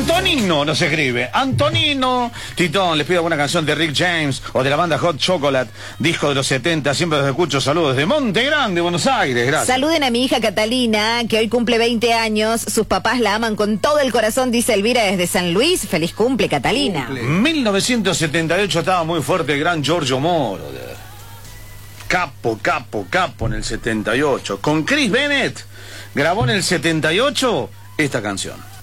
Antonino nos escribe. Antonino, Titón, les pido alguna canción de Rick James o de la banda Hot Chocolate, disco de los 70, siempre los escucho. Saludos desde Monte Grande, Buenos Aires, gracias. Saluden a mi hija Catalina, que hoy cumple 20 años. Sus papás la aman con todo el corazón, dice Elvira desde San Luis. Feliz cumple, Catalina. 1978 estaba muy fuerte el gran Giorgio Moro. Capo en el 78. Con Chris Bennett grabó en el 78 esta canción.